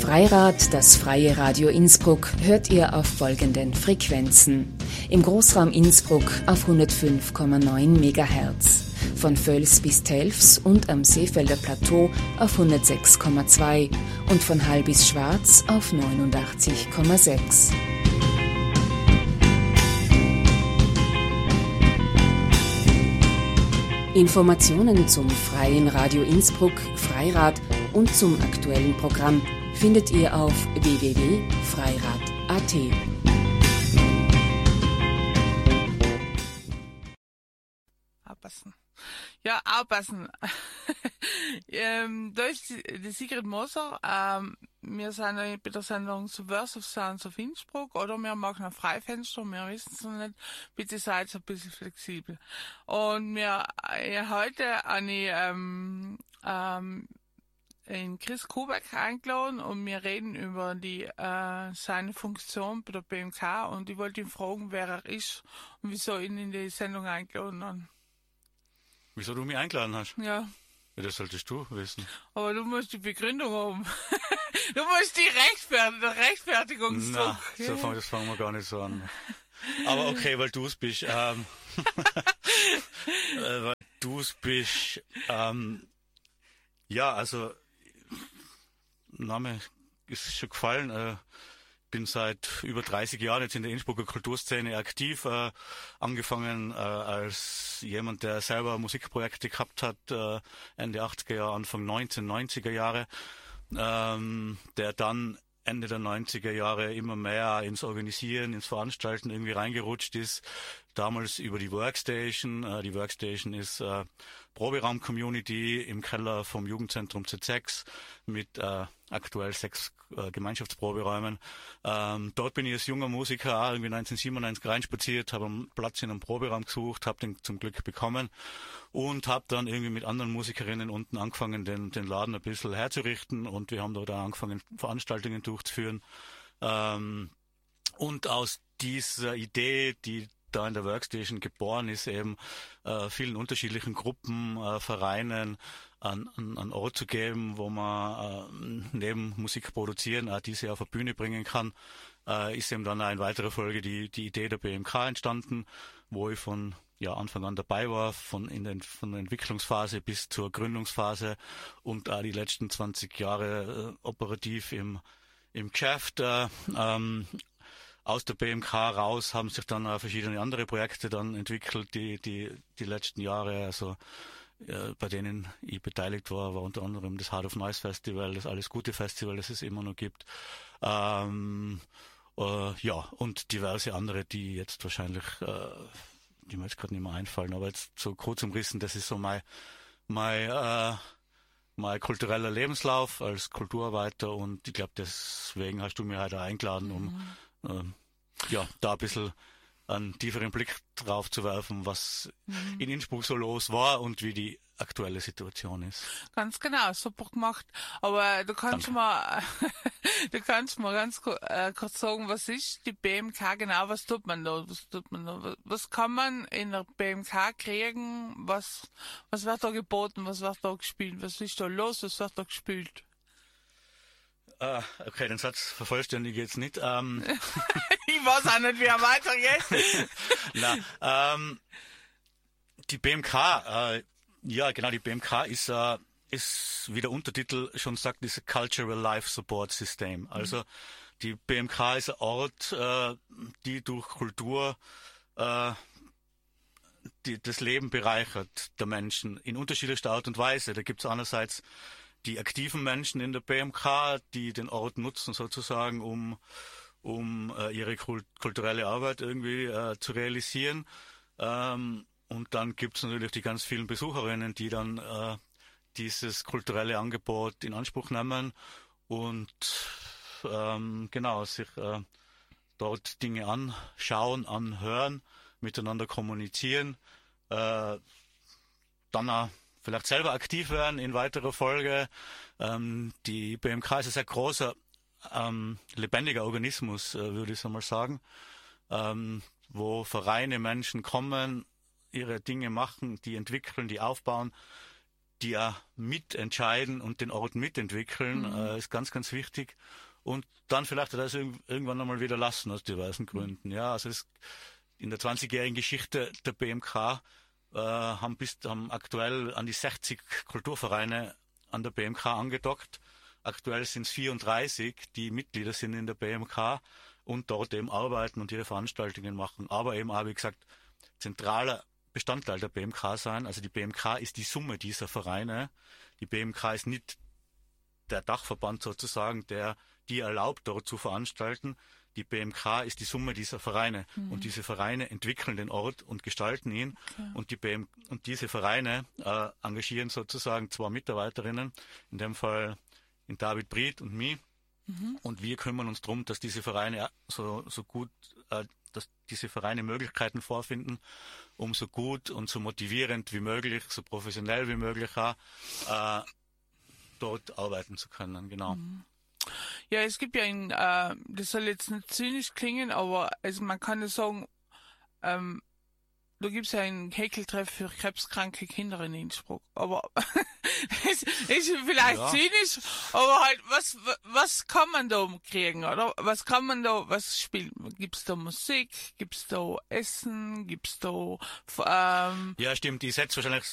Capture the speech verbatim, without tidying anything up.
Freirad, das freie Radio Innsbruck, hört ihr auf folgenden Frequenzen. Im Großraum Innsbruck auf hundertfünf Komma neun Megahertz, von Völs bis Telfs und am Seefelder Plateau auf hundertsechs Komma zwei und von Hall bis Schwarz auf neunundachtzig Komma sechs. Informationen zum Freien Radio Innsbruck, Freirad und zum aktuellen Programm findet ihr auf w w w punkt freirad punkt a t. Aufpassen. Ja, aufpassen. ähm, da ist die, die Sigrid Moser. Ähm, wir sind bei der Sendung Subversive Sounds of Innsbruck, oder wir machen ein Freifenster, wir wissen es noch nicht. Bitte seid ein bisschen flexibel. Und wir äh, heute eine ähm, ähm, in Chris Kubeck eingeladen und wir reden über die äh, seine Funktion bei der B M K und ich wollte ihn fragen, wer er ist und wieso ihn in die Sendung eingeladen haben. Wieso du mich eingeladen hast? Ja. Ja, das solltest du wissen. Aber du musst die Begründung haben. Du musst die Rechtfertigung, der Rechtfertigungsdruck. Na, so fang, das fangen wir gar nicht so an. Aber okay, weil du es bist, ähm, äh, weil du es bist, ähm, ja, also, Name ist schon gefallen, äh, bin seit über dreißig Jahren jetzt in der Innsbrucker Kulturszene aktiv, äh, angefangen äh, als jemand, der selber Musikprojekte gehabt hat, äh, Ende achtziger Jahre, Anfang neunzehnhundertneunziger Jahre, ähm, der dann Ende der neunziger Jahre immer mehr ins Organisieren, ins Veranstalten irgendwie reingerutscht ist. Damals über die Workstation. Äh, die Workstation ist äh, Proberaum-Community im Keller vom Jugendzentrum Z sechs mit äh, aktuell sechs äh, Gemeinschaftsproberäumen. Ähm, dort bin ich als junger Musiker auch irgendwie neunzehnhundertsiebenundneunzig reinspaziert, habe einen Platz in einem Proberaum gesucht, habe den zum Glück bekommen und habe dann irgendwie mit anderen Musikerinnen unten angefangen, den, den Laden ein bisschen herzurichten und wir haben dort auch angefangen, Veranstaltungen durchzuführen. Ähm, und aus dieser Idee, die da in der Workstation geboren ist, eben äh, vielen unterschiedlichen Gruppen, äh, Vereinen an, an, an Ort zu geben, wo man äh, neben Musik produzieren, auch diese auf die Bühne bringen kann, äh, ist eben dann auch in weiterer Folge die, die Idee der B M K entstanden, wo ich von ja, Anfang an dabei war, von, in den, von der Entwicklungsphase bis zur Gründungsphase und auch die letzten zwanzig Jahre äh, operativ im, im Geschäft. Äh, ähm, Aus der B M K raus haben sich dann auch verschiedene andere Projekte dann entwickelt, die die die letzten Jahre, also äh, bei denen ich beteiligt war, war unter anderem das Heart of Noise Festival, das Alles Gute Festival, das es immer noch gibt. Ähm, äh, ja, und diverse andere, die jetzt wahrscheinlich, äh, die mir jetzt gerade nicht mehr einfallen, aber jetzt so kurz umrissen, das ist so mein, mein, äh, mein kultureller Lebenslauf als Kulturarbeiter und ich glaube, deswegen hast du mir heute eingeladen, um mhm. Ähm, ja, da ein bisschen einen tieferen Blick drauf zu werfen, was mhm. in Innsbruck so los war und wie die aktuelle Situation ist. Ganz genau, super gemacht. Aber du kannst Danke. mal, du kannst mal ganz äh, kurz sagen, was ist die B M K genau? Was tut man da? Was tut man da? Was kann man in der B M K kriegen? Was, was wird da geboten? Was wird da gespielt? Was ist da los? Was wird da gespielt? Uh, okay, den Satz vervollständige ich jetzt nicht. Ähm, ich weiß auch nicht, wie er weitergeht. Na, ähm, die B M K, äh, ja genau, die B M K ist, äh, ist, wie der Untertitel schon sagt, ist a Cultural Life Support System. Also mhm. die B M K ist ein Ort, äh, die durch Kultur äh, die, das Leben bereichert der Menschen in unterschiedlichster Art und Weise. Da gibt es einerseits die aktiven Menschen in der B M K, die den Ort nutzen sozusagen, um, um äh, ihre kult- kulturelle Arbeit irgendwie äh, zu realisieren. Ähm, und dann gibt es natürlich die ganz vielen Besucherinnen, die dann äh, dieses kulturelle Angebot in Anspruch nehmen und ähm, genau sich äh, dort Dinge anschauen, anhören, miteinander kommunizieren, äh, dann auch vielleicht selber aktiv werden in weiterer Folge. Ähm, die B M K ist ein sehr großer, ähm, lebendiger Organismus, äh, würde ich so mal sagen, ähm, wo Vereine, Menschen kommen, ihre Dinge machen, die entwickeln, die aufbauen, die ja mitentscheiden und den Ort mitentwickeln, mhm. äh, ist ganz, ganz wichtig. Und dann vielleicht das irgendwann einmal wieder lassen, aus diversen Gründen. Ja, also es, in der zwanzigjährigen Geschichte der B M K äh, haben, bis, haben aktuell an die sechzig Kulturvereine an der B M K angedockt. Aktuell sind es vierunddreißig, die Mitglieder sind in der B M K und dort eben arbeiten und ihre Veranstaltungen machen. Aber eben auch, wie gesagt, zentraler Bestandteil der B M K sein. Also die B M K ist die Summe dieser Vereine. Die B M K ist nicht der Dachverband sozusagen, der die erlaubt, dort zu veranstalten. Die B M K ist die Summe dieser Vereine. Mhm. Und diese Vereine entwickeln den Ort und gestalten ihn. Okay. Und, die B M und diese Vereine äh, engagieren sozusagen zwei Mitarbeiterinnen, in dem Fall in David Bried und mich. Mhm. Und wir kümmern uns darum, dass diese Vereine so, so gut, äh, dass diese Vereine Möglichkeiten vorfinden, um so gut und so motivierend wie möglich, so professionell wie möglich auch, äh, dort arbeiten zu können, genau. Mhm. Ja, es gibt ja ein, äh, das soll jetzt nicht zynisch klingen, aber also man kann ja sagen, ähm, da gibt's ja einen Häkeltreff für krebskranke Kinder in Innsbruck. Aber es ist vielleicht ja. zynisch, aber halt, was was kann man da kriegen, oder? Was kann man da, was spielt, gibt's da Musik, gibt's da Essen, gibt's da ähm ja, stimmt, die setzt wahrscheinlich